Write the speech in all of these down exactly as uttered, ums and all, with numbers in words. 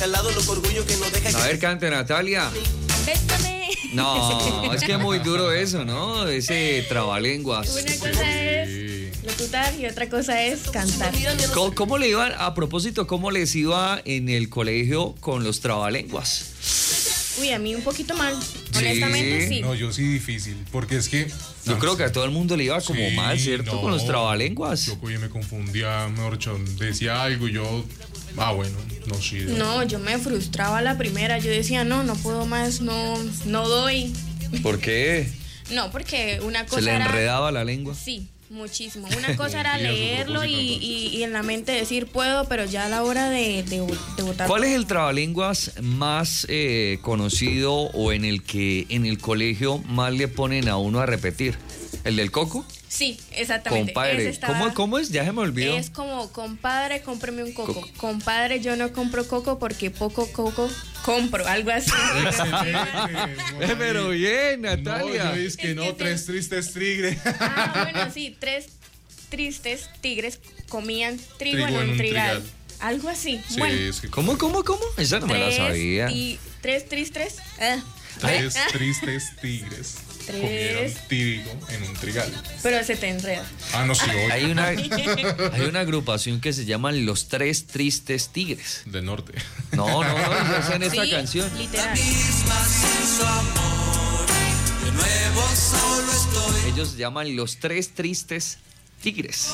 al lado, loco orgullo que no deja que... A ver, cante, Natalia. Bésame. No, es que es muy duro eso, ¿no? Ese trabalenguas. Una cosa es locutar y otra cosa es cantar. ¿Cómo, cómo le iban, a propósito, cómo les iba en el colegio con los trabalenguas? Uy, a mí un poquito mal. Honestamente, sí. No, yo sí difícil, porque es que... Yo creo que a todo el mundo le iba como Sí, mal, ¿cierto? no, Con los trabalenguas. Yo oye, me confundía, mejor dicho, decía algo y yo... Ah, bueno, no sí. No, yo me frustraba la primera. Yo decía, no, no puedo más, no, no doy. ¿Por qué? No, porque una cosa ¿Se le era... enredaba la lengua? Sí, muchísimo. Una cosa era Cumplía su leerlo y, propósito, y, y en la mente decir puedo, pero ya a la hora de, de, de votar... ¿Cuál es el trabalenguas más eh, conocido o en el que en el colegio más le ponen a uno a repetir? ¿El del coco? Sí, exactamente. Compadre, Ese estaba- ¿cómo, ¿cómo es? Ya se me olvidó. Es como, compadre, cómpreme un coco. Coco. Compadre, yo no compro coco porque poco coco compro, algo así. Eh, Pero bien, Natalia. No, yo es que no, tres tristes tigres. Ah, bueno, sí, tres tristes tigres comían trigo, Trigo en un, en un trigal. trigal. Algo así. Sí, bueno, es que ¿Cómo, cómo, cómo? Esa no me la tres sabía. y tres tristes. ah, tres tristes tigres Tres. comieron trigo en un trigal. pero se te enreda. Ah, no, sí, hoy. Hay una, hay una agrupación que se llama Los Tres Tristes Tigres. Del norte. No, no, no, ellos hacen esta Sí, canción. literal. Ellos se llaman Los Tres Tristes Tigres.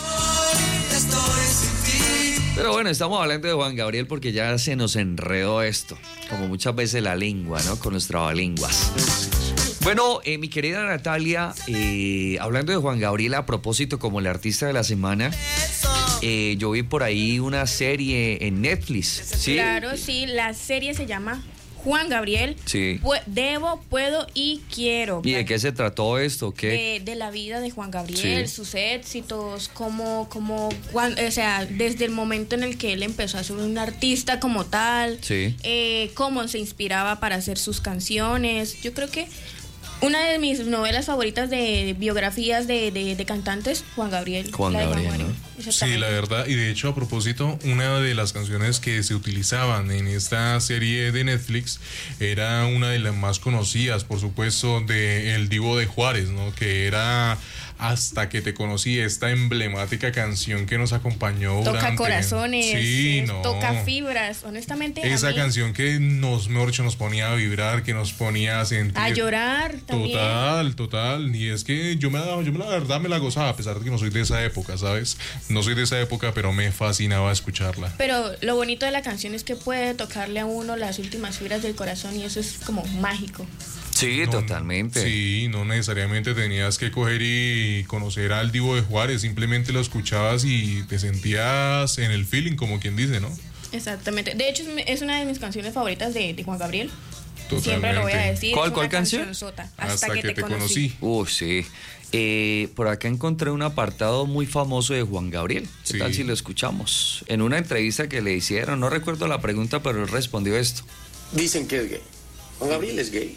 Pero bueno, estamos hablando de Juan Gabriel porque ya se nos enredó esto, como muchas veces la lengua, ¿no? Con los trabalenguas. Bueno, eh, mi querida Natalia, eh, hablando de Juan Gabriel a propósito como el artista de la semana, eh, yo vi por ahí una serie en Netflix, ¿sí? Claro, sí, la serie se llama Juan Gabriel. Sí. Pu- Debo, puedo y quiero. ¿Y de qué se trató esto? ¿Qué? De, de la vida de Juan Gabriel, Sí. sus éxitos, cómo, cómo, cuan- o sea, desde el momento en el que él empezó a ser un artista como tal, Sí. eh, cómo se inspiraba para hacer sus canciones. Yo creo que una de mis novelas favoritas de biografías de, de, de cantantes, Juan Gabriel. Juan la de Gabriel, Gabriel, ¿no? Sí, exactamente. la verdad, y de hecho a propósito, una de las canciones que se utilizaban en esta serie de Netflix era una de las más conocidas, por supuesto, de El Divo de Juárez, ¿no? Que era Hasta que te conocí, esta emblemática canción que nos acompañó Toca durante... corazones, Sí, es- no. toca fibras, honestamente. a Esa mí, canción que nos, mejor dicho, nos ponía a vibrar, que nos ponía a sentir... a llorar también. Total, total. Y es que yo me la, yo me la verdad me la gozaba, a pesar de que no soy de esa época, ¿sabes? No soy de esa época, pero me fascinaba escucharla. Pero lo bonito de la canción es que puede tocarle a uno las últimas fibras del corazón y eso es como mágico. Sí, No, totalmente. Sí, no necesariamente tenías que coger y conocer al Divo de Juárez, simplemente lo escuchabas y te sentías en el feeling, como quien dice, ¿no? Exactamente. De hecho, es mi- es una de mis canciones favoritas de, de Juan Gabriel. Totalmente. Siempre lo voy a decir. ¿Cuál- es cuál una canción? cancionzota, Hasta, que, te, conocí. Uh, sí. Eh, por acá encontré un apartado muy famoso de Juan Gabriel. ¿Qué Sí. tal si lo escuchamos? En una entrevista que le hicieron, no recuerdo la pregunta, pero él respondió esto. Dicen que es gay. Juan Gabriel es gay.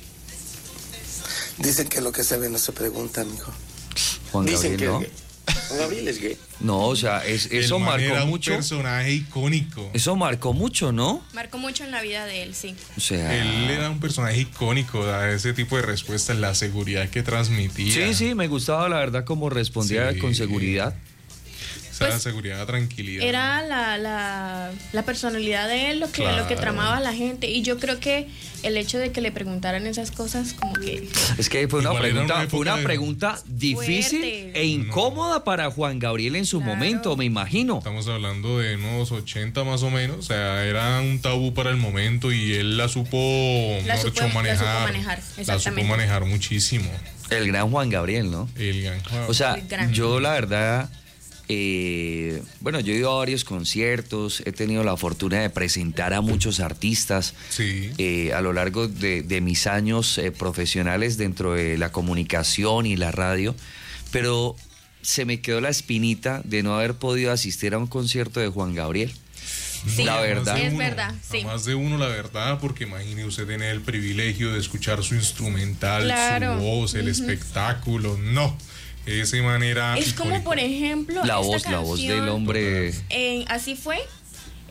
Dicen que lo que se ve no se pregunta, mijo. Juan Dicen Gabriel, que ¿no? es gay. Juan Gabriel es gay. No, o sea, es- eso El man marcó era un mucho. personaje icónico. Eso marcó mucho, ¿no? Marcó mucho en la vida de él, sí. O sea. Él era un personaje icónico, da ese tipo de respuestas, la seguridad que transmitía. Sí, sí, me gustaba la verdad cómo respondía Sí. con seguridad. Esa Pues, seguridad, tranquilidad. Era la, la, la personalidad de él lo que, lo que Claro. tramaba a la gente. Y yo creo que el hecho de que le preguntaran esas cosas, como que. Es que fue una Igual era pregunta, una fue una época de- pregunta difícil Fuerte. e incómoda para Juan Gabriel en su Claro. momento, me imagino. Estamos hablando de unos ochenta más o menos, o sea, era un tabú para el momento y él la supo, La mejor supo- dicho, la manejar. supo manejar, La supo exactamente. manejar muchísimo. El gran Juan Gabriel, ¿no? El gran- O sea, Muy grande. yo la verdad, eh, bueno, yo he ido a varios conciertos, he tenido la fortuna de presentar a muchos artistas Sí. eh, a lo largo de, de mis años eh, profesionales dentro de la comunicación y la radio, pero se me quedó la espinita de no haber podido asistir a un concierto de Juan Gabriel. Sí, La verdad. es uno, verdad, a sí. más de uno, la verdad, porque imagine usted tener el privilegio de escuchar su instrumental, Claro. su voz, el espectáculo. No, ese manera. Es como, por ejemplo, La esta voz, la voz del canción, hombre. en Así fue.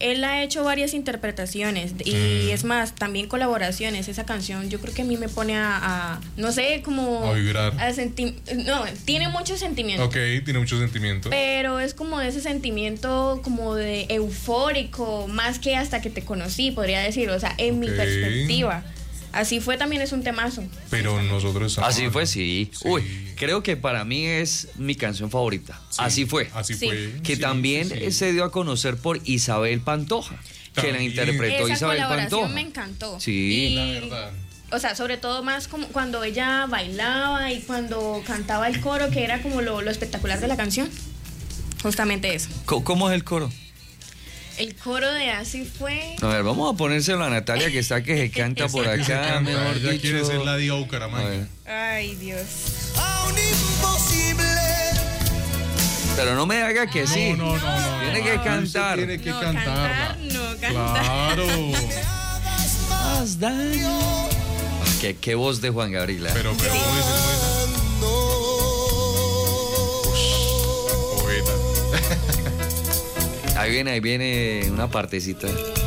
Él ha hecho varias interpretaciones y Mm. es más, también colaboraciones. Esa canción yo creo que a mí me pone a, a no sé, como... A vibrar. a senti- no, tiene mucho sentimiento. Ok, tiene mucho sentimiento. Pero es como de ese sentimiento como de eufórico, más que hasta que te conocí, podría decir, o sea, en mi Ok. perspectiva. Así fue, también es un temazo. Pero nosotros estamos Así fue, hablando- sí. Sí. Uy, creo que para mí es mi canción favorita. Sí, Así fue. Así Sí. fue. Que Sí, también sí, sí. se dio a conocer por Isabel Pantoja, que la También. interpretó Esa Isabel colaboración Pantoja. me encantó. Sí. Y, La verdad. o sea, sobre todo más como cuando ella bailaba y cuando cantaba el coro, que era como lo, lo espectacular de la canción. Justamente eso. Co- ¿Cómo es el coro? El coro de Así fue. A ver, vamos a ponérselo a Natalia que está que se canta por Que se acá, canta, mejor ella dicho. quiere ser la diva A Bucaramanga. ver. Ay, Dios. a un imposible. Pero no me haga que sí. No, no, no, no. Tiene que Usted cantar. Tiene que No, cantarla. cantar, no, cantar. Claro. Más daño. Ah, ¿Qué, qué voz de Juan Gabriel. ¿eh? Pero, pero, ¿cómo dice? ¿Cómo dice? Poeta. Ahí viene, ahí viene una partecita.